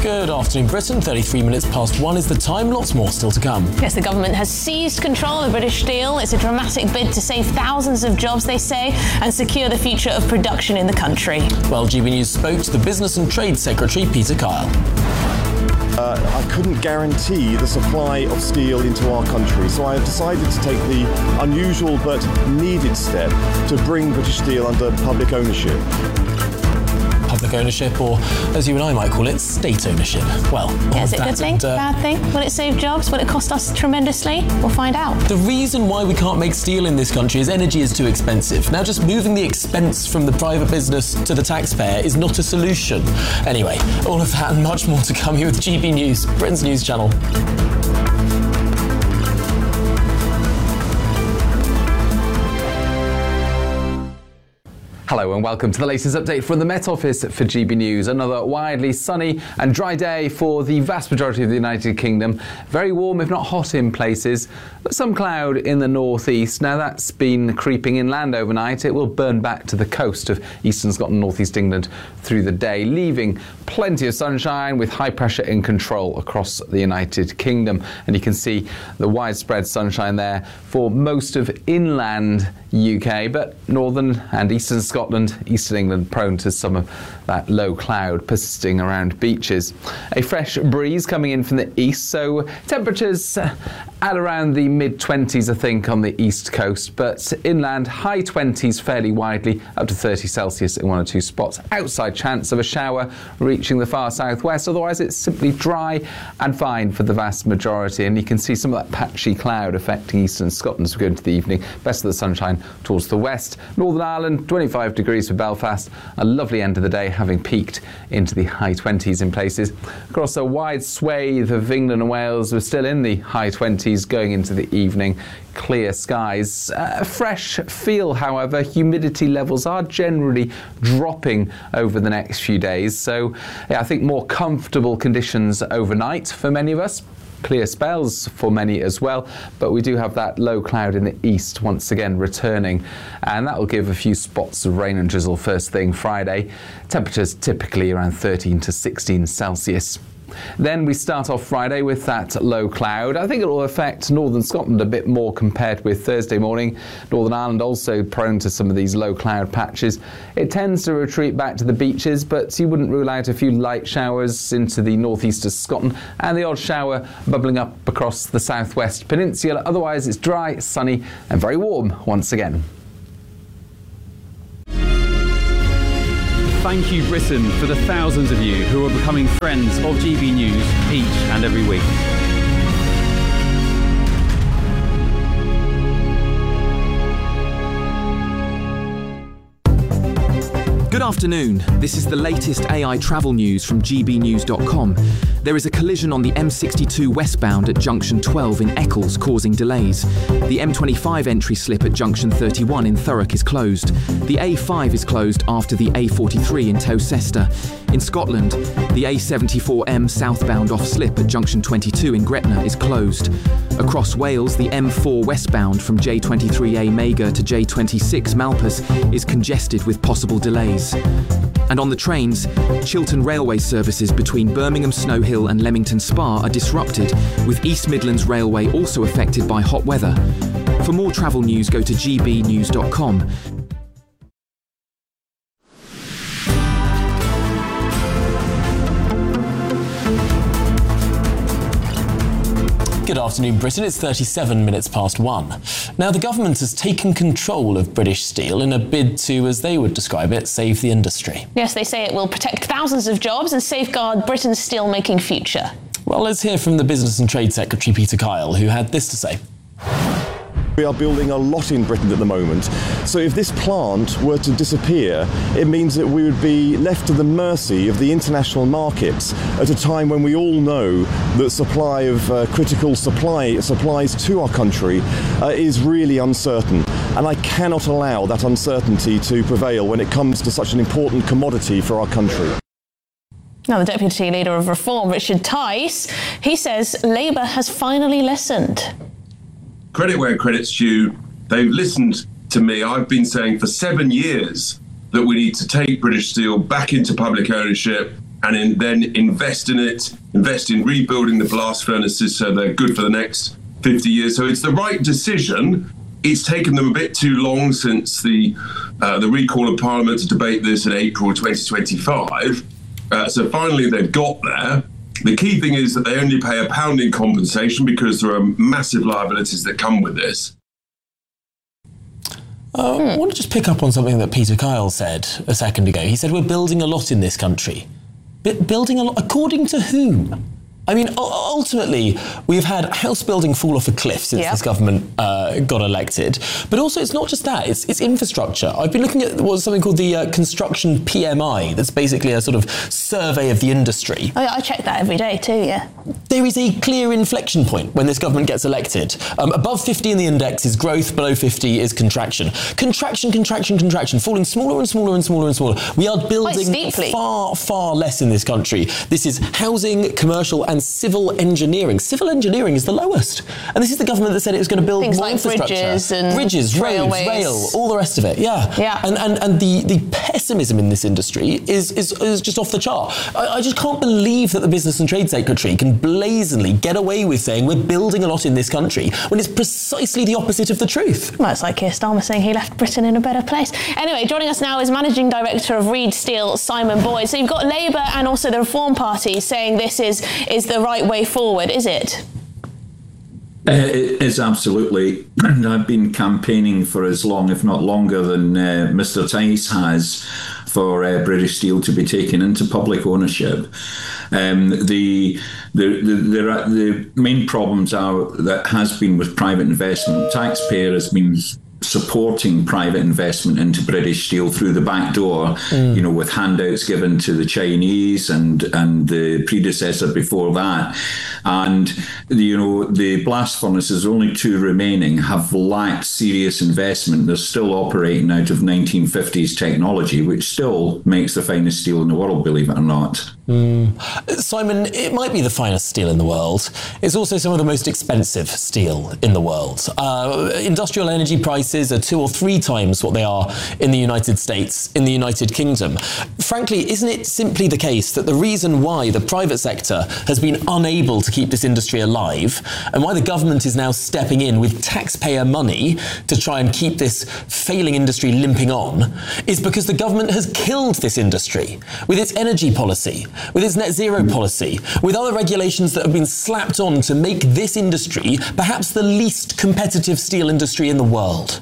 Good afternoon, Britain. 33 minutes past 1 is the time. Lots more still to come. Yes, the government has seized control of British Steel. It's a dramatic bid to save thousands of jobs, they say, and secure the future of production in the country. Well, GB News spoke to the Business and Trade Secretary, Peter Kyle. I couldn't guarantee the supply of steel into our country, so I have decided to take the unusual but needed step to bring British Steel under public ownership. Public ownership, or as you and I might call it, state ownership. Well, is it a good thing? Bad thing? Will it save jobs? Will it cost us tremendously? We'll find out. The reason why we can't make steel in this country is energy is too expensive. Now, just moving the expense from the private business to the taxpayer is not a solution. Anyway, all of that and much more to come here with GB News, Britain's news channel. Hello and welcome to the latest update from the Met Office for GB News. Another widely sunny and dry day for the vast majority of the United Kingdom. Very warm, if not hot in places, but some cloud in the northeast. Now that's been creeping inland overnight. It will burn back to the coast of eastern Scotland, northeast England through the day, leaving plenty of sunshine with high pressure in control across the United Kingdom. And you can see the widespread sunshine there for most of inland UK, but northern and eastern Scotland, eastern England prone to some of that low cloud persisting around beaches. A fresh breeze coming in from the east, so temperatures at around the mid-20s, I think, on the east coast, but inland high 20s fairly widely, up to 30 Celsius in one or two spots. Outside chance of a shower reaching the far southwest, otherwise it's simply dry and fine for the vast majority, and you can see some of that patchy cloud affecting eastern Scotland as we go into the evening. Best of the sunshine towards the west. Northern Ireland, 25 degrees for Belfast, a lovely end of the day, having peaked into the high 20s in places. Across a wide swathe of England and Wales, we're still in the high 20s going into the evening. Clear skies. Fresh feel, however. Humidity levels are generally dropping over the next few days, so yeah, I think more comfortable conditions overnight for many of us. Clear spells for many as well, but we do have that low cloud in the east once again returning, and that will give a few spots of rain and drizzle first thing Friday. Temperatures typically around 13 to 16 Celsius. Then we start off Friday with that low cloud. I think it will affect northern Scotland a bit more compared with Thursday morning. Northern Ireland also prone to some of these low cloud patches. It tends to retreat back to the beaches, but you wouldn't rule out a few light showers into the northeast of Scotland and the odd shower bubbling up across the southwest peninsula. Otherwise it's dry, sunny and very warm once again. Thank you, Britain, for the thousands of you who are becoming friends of GB News each and every week. Good afternoon. This is the latest AI travel news from gbnews.com. There is a collision on the M62 westbound at junction 12 in Eccles, causing delays. The M25 entry slip at junction 31 in Thurrock is closed. The A5 is closed after the A43 in Towcester. In Scotland, the A74M southbound off slip at junction 22 in Gretna is closed. Across Wales, the M4 westbound from J23A Magor to J26 Malpas is congested with possible delays. And on the trains, Chiltern Railway services between Birmingham, Snow Hill and Leamington Spa are disrupted, with East Midlands Railway also affected by hot weather. For more travel news, go to gbnews.com. Good afternoon, Britain. It's 37 minutes past 1. Now, the government has taken control of British Steel in a bid to, as they would describe it, save the industry. Yes, they say it will protect thousands of jobs and safeguard Britain's steel-making future. Well, let's hear from the Business and Trade Secretary, Peter Kyle, who had this to say. We are building a lot in Britain at the moment, so if this plant were to disappear, it means that we would be left to the mercy of the international markets at a time when we all know that supply of critical supplies to our country is really uncertain. And I cannot allow that uncertainty to prevail when it comes to such an important commodity for our country. Now, the Deputy Leader of Reform, Richard Tice, he says Labour has finally listened. Credit where credit's due. They've listened to me. I've been saying for 7 years that we need to take British Steel back into public ownership and then invest in it, invest in rebuilding the blast furnaces so they're good for the next 50 years. So it's the right decision. It's taken them a bit too long since the recall of Parliament to debate this in April 2025. So finally they've got there. The key thing is that they only pay a pound in compensation because there are massive liabilities that come with this. I want to just pick up on something that Peter Kyle said a second ago. He said we're building a lot in this country. Building a lot, according to whom? I mean, ultimately, we've had house building fall off a cliff since this government got elected. But also, it's not just that, it's infrastructure. I've been looking at what's something called the Construction PMI. That's basically a sort of survey of the industry. Oh, yeah, I check that every day too, yeah. There is a clear inflection point when this government gets elected. Above 50 in the index is growth, below 50 is contraction. Contraction, falling smaller and smaller and smaller and smaller. We are building far, far less in this country. This is housing, commercial and civil engineering. Civil engineering is the lowest. And this is the government that said it was going to build things more like infrastructure. Bridges, railways. roads, rail, all the rest of it. Yeah. And the pessimism in this industry is just off the chart. I just can't believe that the Business and Trade Secretary can blazonly get away with saying we're building a lot in this country when it's precisely the opposite of the truth. Well, it's like Keir Starmer saying he left Britain in a better place. Anyway, joining us now is Managing Director of Reed Steel, Simon Boyd. So you've got Labour and also the Reform Party saying this is the right way forward, is it? It is absolutely. And I've been campaigning for as long, if not longer, than Mr. Tice has for British Steel to be taken into public ownership. The main problems are that has been with private investment. Taxpayer has been supporting private investment into British Steel through the back door, with handouts given to the Chinese and the predecessor before that. And, the blast furnaces, only 2 remaining, have lacked serious investment. They're still operating out of 1950s technology, which still makes the finest steel in the world, believe it or not. Simon, it might be the finest steel in the world. It's also some of the most expensive steel in the world. Industrial energy prices are 2 or 3 times what they are in the United States, in the United Kingdom. Frankly, isn't it simply the case that the reason why the private sector has been unable to keep this industry alive and why the government is now stepping in with taxpayer money to try and keep this failing industry limping on is because the government has killed this industry with its energy policy, with its net zero policy, with other regulations that have been slapped on to make this industry perhaps the least competitive steel industry in the world?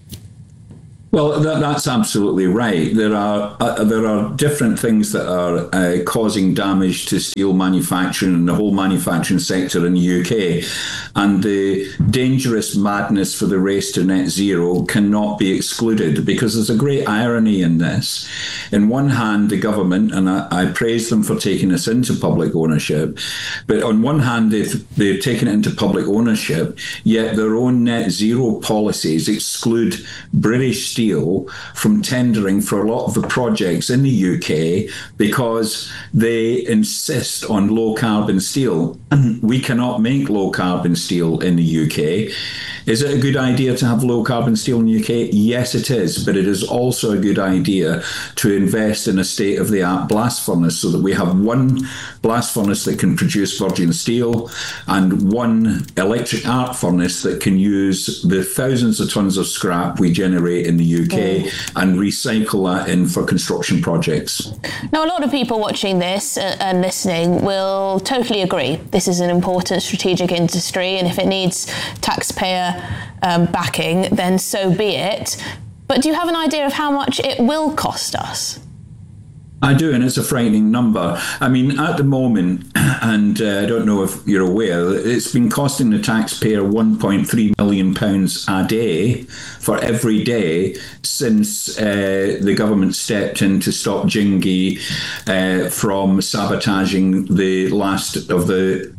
Well, that's absolutely right. There are different things that are causing damage to steel manufacturing and the whole manufacturing sector in the UK. And the dangerous madness for the race to net zero cannot be excluded, because there's a great irony in this. In one hand, the government, and I praise them for taking us into public ownership, but on one hand, they've taken it into public ownership, yet their own net zero policies exclude British Steel from tendering for a lot of the projects in the UK because they insist on low carbon steel. We cannot make low carbon steel in the UK. Is it a good idea to have low carbon steel in the UK? Yes, it is, but it is also a good idea to invest in a state of the art blast furnace so that we have one blast furnace that can produce virgin steel and one electric arc furnace that can use the thousands of tons of scrap we generate in the UK and recycle that in for construction projects. Now, a lot of people watching this and listening will totally agree. This is an important strategic industry, and if it needs taxpayer backing, then so be it. But do you have an idea of how much it will cost us? I do, and it's a frightening number. I mean, at the moment, and I don't know if you're aware, it's been costing the taxpayer £1.3 million a day for every day since the government stepped in to stop Jingi from sabotaging the last of the...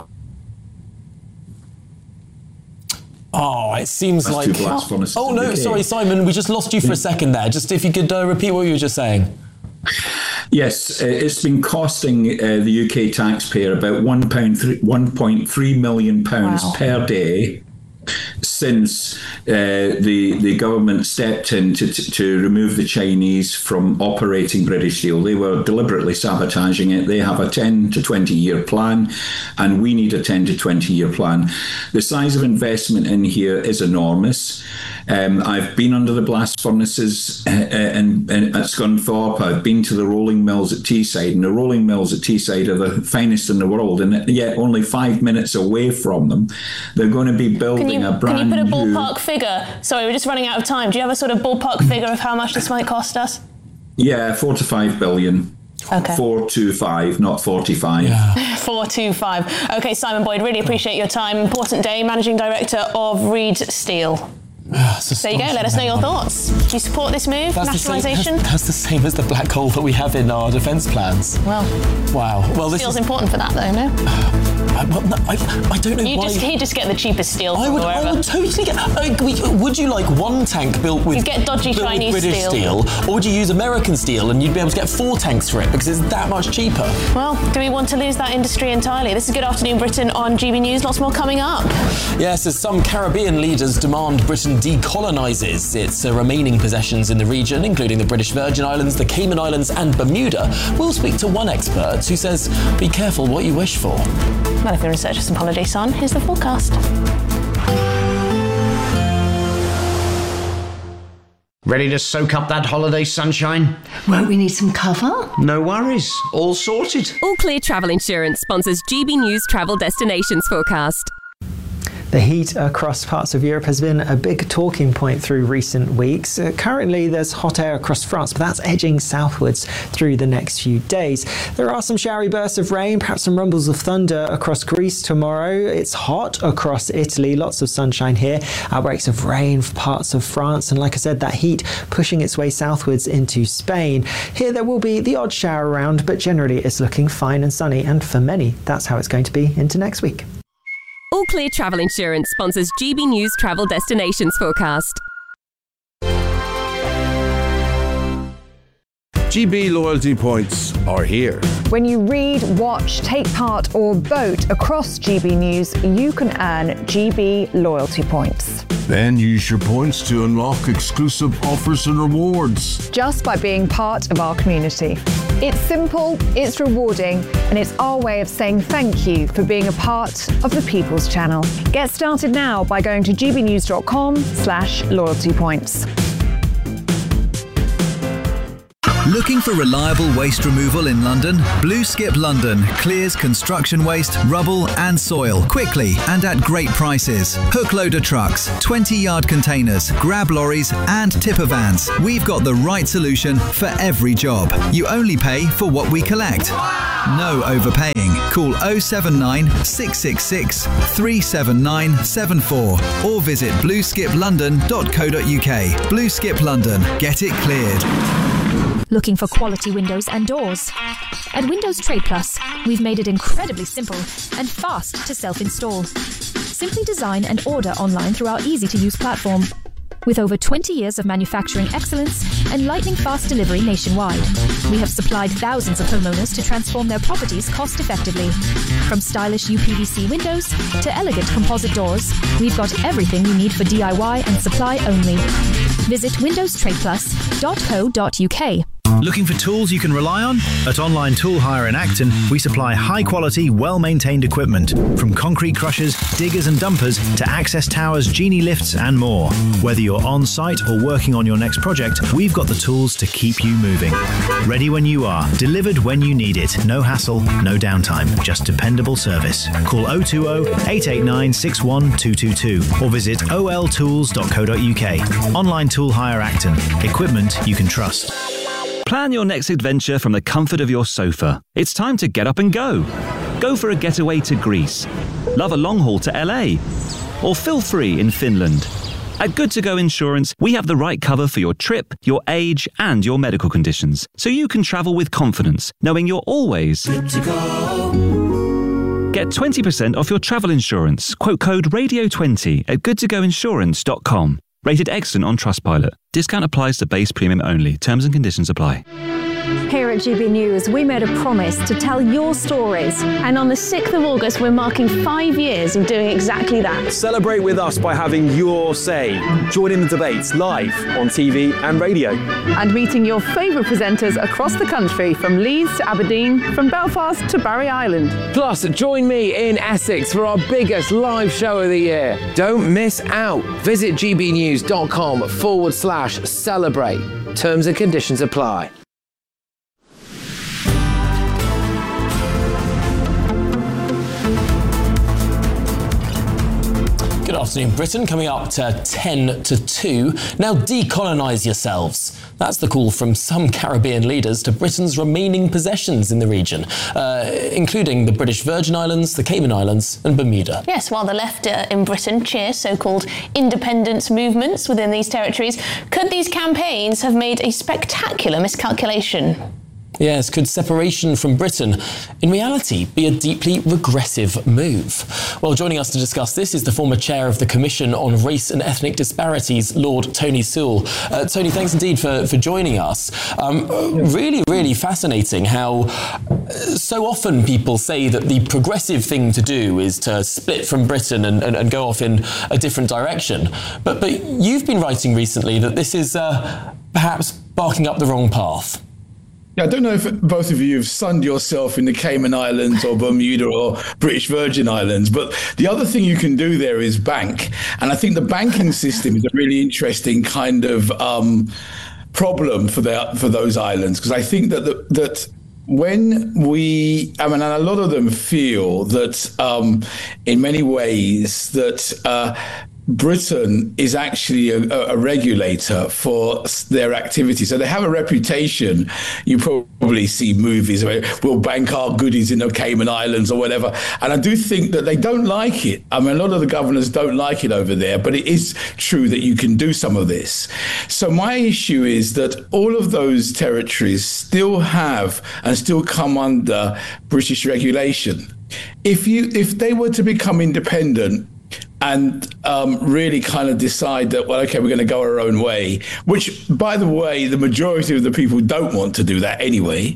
Oh, it seems like... Oh, no, sorry, Simon, we just lost you for a second there. Just if you could repeat what you were just saying. Yes, it's been costing the UK taxpayer about £1.3 million per day since the government stepped in to remove the Chinese from operating British Steel. They were deliberately sabotaging it. They have a 10 to 20 year plan, and we need a 10 to 20 year plan. The size of investment in here is enormous. I've been under the blast furnaces at Scunthorpe. I've been to the rolling mills at Teesside, and the rolling mills at Teesside are the finest in the world, and yet only 5 minutes away from them, they're going to be building a brand new... Can you put a ballpark figure? Sorry, we're just running out of time. Do you have a sort of ballpark figure of how much this might cost us? Yeah, 4 to 5 billion. Okay. 425, not 45. Yeah. 425. Okay, Simon Boyd, really appreciate your time. Important day, Managing Director of Reed Steel. There you go, let us know your thoughts. Do you support this move, nationalisation? That's the same as the black hole that we have in our defence plans. Well, wow. Well, this steel's important for that, though, no? I don't know why... You just get the cheapest steel I would totally get... would you like one tank built with... You'd get dodgy Chinese British steel, or would you use American steel and you'd be able to get 4 tanks for it because it's that much cheaper? Well, do we want to lose that industry entirely? This is Good Afternoon Britain on GB News. Lots more coming up. Yes, as some Caribbean leaders demand Britain decolonises its remaining possessions in the region, including the British Virgin Islands, the Cayman Islands and Bermuda. We'll speak to one expert who says, be careful what you wish for. Well, if you're in search of some holiday sun, here's the forecast. Ready to soak up that holiday sunshine? Won't we need some cover? No worries, all sorted. All Clear Travel Insurance sponsors GB News Travel Destinations Forecast. The heat across parts of Europe has been a big talking point through recent weeks. Currently, there's hot air across France, but that's edging southwards through the next few days. There are some showery bursts of rain, perhaps some rumbles of thunder across Greece tomorrow. It's hot across Italy, lots of sunshine here. Outbreaks of rain for parts of France, and like I said, that heat pushing its way southwards into Spain. Here there will be the odd shower around, but generally it's looking fine and sunny, and for many, that's how it's going to be into next week. All Clear Travel Insurance sponsors GB News Travel Destinations Forecast. GB loyalty points are here. When you read, watch, take part or vote across GB News, you can earn GB loyalty points. Then use your points to unlock exclusive offers and rewards. Just by being part of our community. It's simple, it's rewarding, and it's our way of saying thank you for being a part of the People's Channel. Get started now by going to gbnews.com/loyalty points. Looking for reliable waste removal in London? Blue Skip London clears construction waste, rubble and soil quickly and at great prices. Hook loader trucks, 20-yard containers, grab lorries and tipper vans. We've got the right solution for every job. You only pay for what we collect. No overpaying. Call 079 666 37974 or visit blueskiplondon.co.uk. Blue Skip London. Get it cleared. Looking for quality windows and doors? At Windows Trade Plus, we've made it incredibly simple and fast to self-install. Simply design and order online through our easy-to-use platform. With over 20 years of manufacturing excellence and lightning-fast delivery nationwide, we have supplied thousands of homeowners to transform their properties cost-effectively. From stylish UPVC windows to elegant composite doors, we've got everything you need for DIY and supply only. Visit windowstradeplus.co.uk. Looking for tools you can rely on? At Online Tool Hire in Acton, we supply high-quality, well-maintained equipment, from concrete crushers, diggers and dumpers to access towers, genie lifts and more. Whether you're on-site or working on your next project, we've got the tools to keep you moving. Ready when you are, delivered when you need it. No hassle, no downtime, just dependable service. Call 020-889-61222 or visit oltools.co.uk. Online Tool Hire Acton. Equipment you can trust. Plan your next adventure from the comfort of your sofa. It's time to get up and go. Go for a getaway to Greece. Love a long haul to LA. Or feel free in Finland. At Good To Go Insurance, we have the right cover for your trip, your age, and your medical conditions, so you can travel with confidence, knowing you're always good to go. Get 20% off your travel insurance. Quote code RADIO20 at goodtogoinsurance.com. Rated excellent on Trustpilot. Discount applies to base premium only. Terms and conditions apply. Here at GB News, we made a promise to tell your stories. And on the 6th of August, we're marking 5 years of doing exactly that. Celebrate with us by having your say. Join in the debates live on TV and radio. And meeting your favourite presenters across the country, from Leeds to Aberdeen, from Belfast to Barry Island. Plus, join me in Essex for our biggest live show of the year. Don't miss out. Visit gbnews.com/celebrate. Terms and conditions apply. Good afternoon, Britain. Coming up to 10 to 2. Now decolonise yourselves. That's the call from some Caribbean leaders to Britain's remaining possessions in the region, including the British Virgin Islands, the Cayman Islands and Bermuda. Yes, while the left in Britain cheer so-called independence movements within these territories, could these campaigns have made a spectacular miscalculation? Yes, could separation from Britain in reality be a deeply regressive move? Well, joining us to discuss this is the former chair of the Commission on Race and Ethnic Disparities, Lord Tony Sewell. Tony, thanks indeed for joining us. Really fascinating how so often people say that the progressive thing to do is to split from Britain and go off in a different direction. But you've been writing recently that this is perhaps barking up the wrong path. Yeah, I don't know if both of you have sunned yourself in the Cayman Islands or Bermuda or British Virgin Islands, but the other thing you can do there is bank. And I think the banking system is a really interesting kind of problem for those islands, because I think that when and a lot of them feel that in many ways that Britain is actually a regulator for their activity. So they have a reputation. You probably see movies where we'll bank our goodies in the Cayman Islands or whatever. And I do think that they don't like it. I mean, a lot of the governors don't like it over there, but it is true that you can do some of this. So my issue is that all of those territories still have and still come under British regulation. If they were to become independent, and really kind of decide that, well, okay, we're going to go our own way, which, by the way, the majority of the people don't want to do that anyway,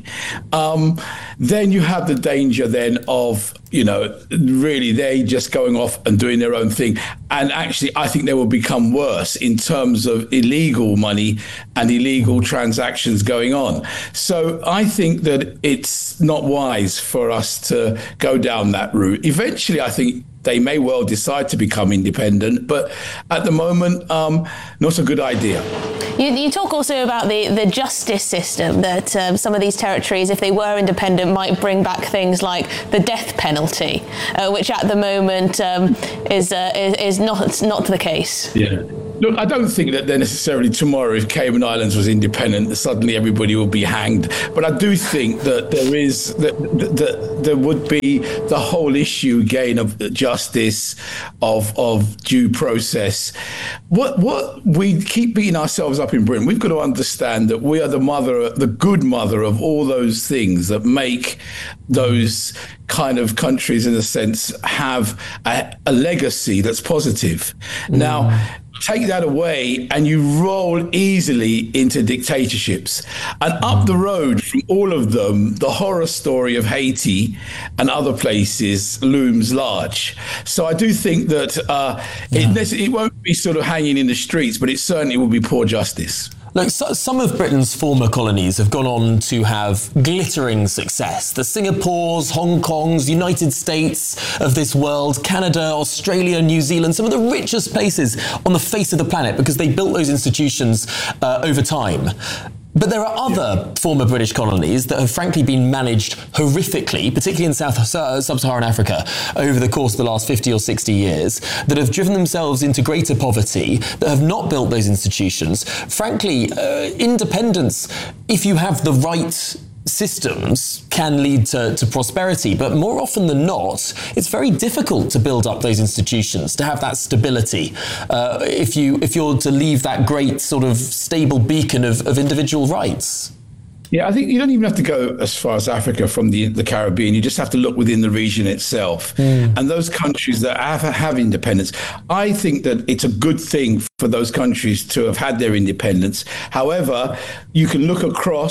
then you have the danger then of, really they just going off and doing their own thing. And actually, I think they will become worse in terms of illegal money and illegal transactions going on. So I think that it's not wise for us to go down that route. Eventually, I think they may well decide to become independent, but at the moment, not a good idea. You talk also about the justice system, that some of these territories, if they were independent, might bring back things like the death penalty, which at the moment is not the case. Yeah. Look, I don't think that they're necessarily tomorrow, if Cayman Islands was independent, suddenly everybody will be hanged. But I do think that there would be the whole issue again of justice, of due process. What we keep beating ourselves up in Britain, we've got to understand that we are the good mother of all those things that make those kind of countries, in a sense, have a legacy that's positive. Now, take that away and you roll easily into dictatorships. And up the road from all of them, the horror story of Haiti and other places looms large. So I do think that it won't be sort of hanging in the streets, but it certainly will be poor justice. Look, some of Britain's former colonies have gone on to have glittering success. The Singapores, Hong Kongs, United States of this world, Canada, Australia, New Zealand, some of the richest places on the face of the planet because they built those institutions over time. But there are other former British colonies that have frankly been managed horrifically, particularly in sub-Saharan Africa, over the course of the last 50 or 60 years, that have driven themselves into greater poverty, that have not built those institutions. Frankly, independence, if you have the right systems, can lead to prosperity, but more often than not, it's very difficult to build up those institutions, to have that stability, if you're to leave that great sort of stable beacon of individual rights. Yeah, I think you don't even have to go as far as Africa from the Caribbean. You just have to look within the region itself. And those countries that have independence, I think that it's a good thing for those countries to have had their independence. However, you can look across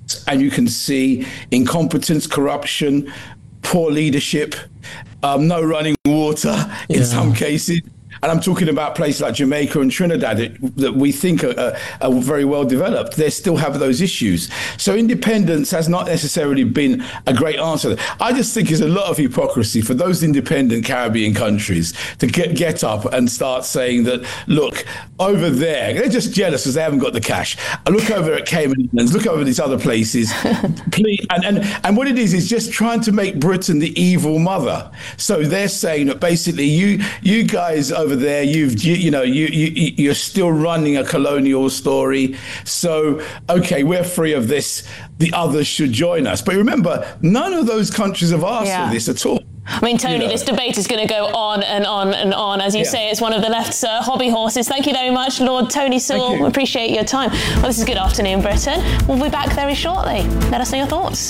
and you can see incompetence, corruption, poor leadership, no running water in some cases. And I'm talking about places like Jamaica and Trinidad that we think are very well developed. They still have those issues. So independence has not necessarily been a great answer. I just think there's a lot of hypocrisy for those independent Caribbean countries to get up and start saying that, look, over there, they're just jealous because they haven't got the cash. I look over at Cayman Islands, look over these other places. Please, and what it is just trying to make Britain the evil mother. So they're saying that basically you guys over there, you're still running a colonial story. So, okay, we're free of this. The others should join us. But remember, none of those countries have asked for this at all. I mean, Tony, this debate is going to go on and on and on. As you say, it's one of the left's hobby horses. Thank you very much, Lord Tony Sewell. We appreciate your time. Well, this is Good Afternoon Britain. We'll be back very shortly. Let us know your thoughts.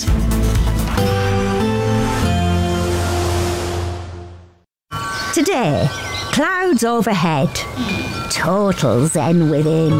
Today, clouds overhead, total zen within.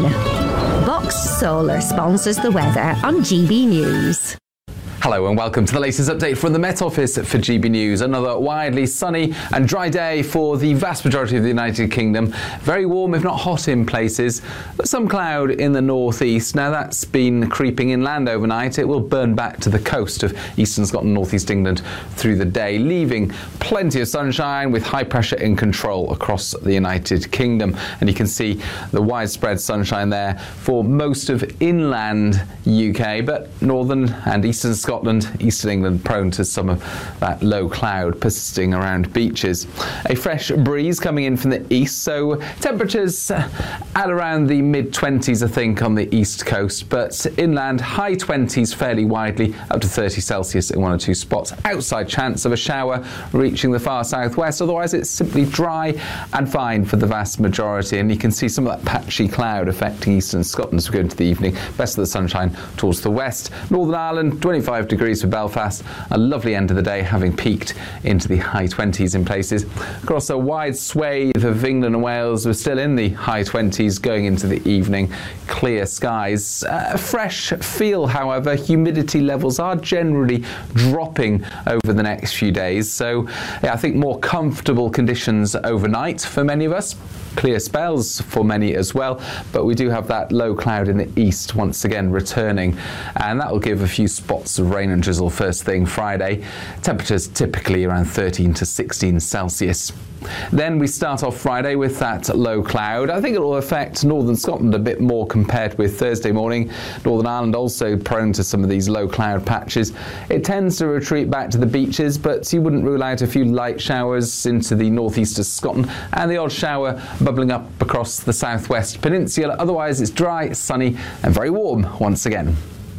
Box Solar sponsors the weather on GB News. Hello and welcome to the latest update from the Met Office for GB News. Another widely sunny and dry day for the vast majority of the United Kingdom. Very warm, if not hot in places, but some cloud in the northeast. Now that's been creeping inland overnight. It will burn back to the coast of eastern Scotland, northeast England through the day, leaving plenty of sunshine with high pressure in control across the United Kingdom. And you can see the widespread sunshine there for most of inland UK, but northern and eastern Scotland, eastern England prone to some of that low cloud persisting around beaches. A fresh breeze coming in from the east, so temperatures at around the mid-20s, I think, on the east coast, but inland high 20s fairly widely, up to 30 Celsius in one or two spots. Outside chance of a shower reaching the far southwest, otherwise it's simply dry and fine for the vast majority, and you can see some of that patchy cloud affecting eastern Scotland as we go into the evening. Best of the sunshine towards the west. Northern Ireland, 25 degrees for Belfast, a lovely end of the day, having peaked into the high 20s in places. Across a wide swathe of England and Wales, we're still in the high 20s going into the evening. Clear skies. Fresh feel, however, humidity levels are generally dropping over the next few days, so I think more comfortable conditions overnight for many of us. Clear spells for many as well, but we do have that low cloud in the east once again returning, and that will give a few spots of rain and drizzle first thing Friday. Temperatures typically around 13 to 16 Celsius. Then we start off Friday with that low cloud. I think it will affect northern Scotland a bit more compared with Thursday morning. Northern Ireland also prone to some of these low cloud patches. It tends to retreat back to the beaches, but you wouldn't rule out a few light showers into the northeast of Scotland and the odd shower bubbling up across the southwest peninsula. Otherwise it's dry, sunny and very warm once again.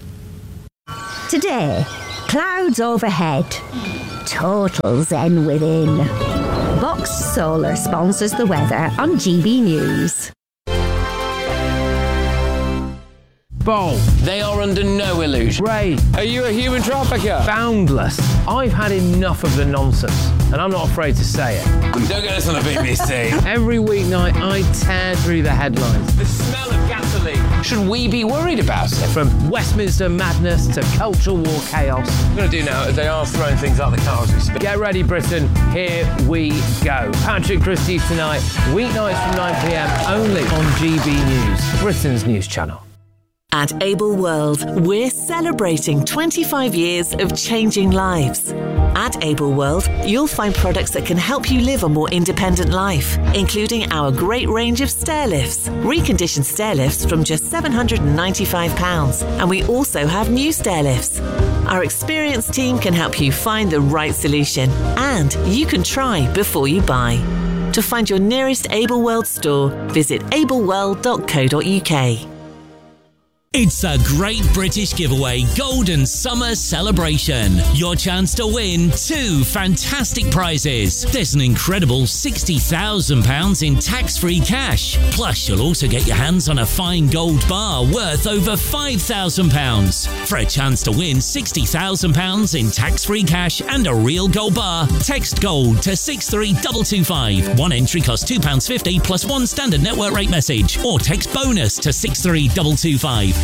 Today, clouds overhead, total zen within. Box Solar sponsors the weather on GB News. Bowl. They are under no illusion. Ray, are you a human trafficker? Boundless. I've had enough of the nonsense, and I'm not afraid to say it. Don't get us on the BBC. Every weeknight, I tear through the headlines. The smell of gasoline. Should we be worried about it? From Westminster madness to cultural war chaos. What I'm going to do now is they are throwing things out the car as we speak. Get ready, Britain. Here we go. Patrick Christie's tonight, weeknights from 9 p.m. only on GB News, Britain's news channel. At Able World, we're celebrating 25 years of changing lives. At Able World, you'll find products that can help you live a more independent life, including our great range of stair lifts, reconditioned stair lifts from just £795, and we also have new stair lifts. Our experienced team can help you find the right solution, and you can try before you buy. To find your nearest Able World store, visit ableworld.co.uk. It's a great British giveaway Golden Summer Celebration. Your chance to win 2 fantastic prizes. There's an incredible £60,000 in tax-free cash. Plus, you'll also get your hands on a fine gold bar worth over £5,000. For a chance to win £60,000 in tax-free cash and a real gold bar, text GOLD to 63225. One entry costs £2.50 plus one standard network rate message. Or text BONUS to 63225.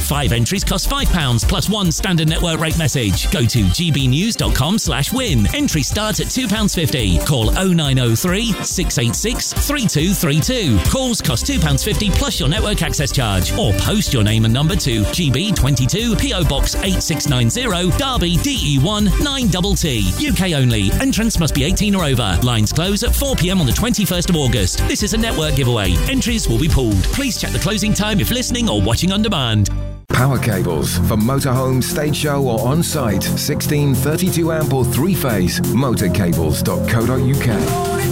5 entries cost £5 plus 1 standard network rate message. Go to gbnews.com/win. Entry starts at £2.50. Call 0903 686 3232. Calls cost £2.50 plus your network access charge. Or post your name and number to GB22 PO Box 8690 Derby DE1 9TT. UK only. Entrance must be 18 or over. Lines close at 4 p.m. on the 21st of August. This is a network giveaway. Entries will be pulled. Please check the closing time if listening or watching on demand. Power cables for motorhome, stage show or on-site. 16, 32 amp or 3-phase. Motorcables.co.uk.